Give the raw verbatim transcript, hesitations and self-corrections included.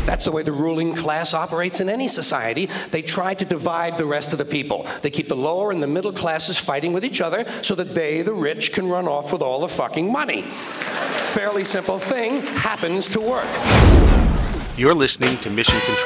That's the way the ruling class operates in any society. They try to divide the rest of the people. They keep the lower and the middle classes fighting with each other so that they, the rich, can run off with all the fucking money. Fairly simple thing, happens to work. You're listening to Mission Control.